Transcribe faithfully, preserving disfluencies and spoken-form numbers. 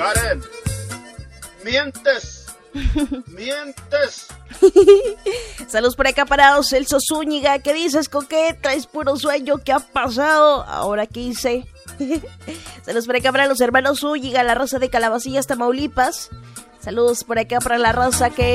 Karen, mientes, mientes. Saludos por acá para Celso Zúñiga. ¿Qué dices, Coque? Traes puro sueño. ¿Qué ha pasado? ¿Ahora qué hice? Saludos por acá para los hermanos Zúñiga, la raza de Calabacillas, Tamaulipas. Saludos por acá para la raza que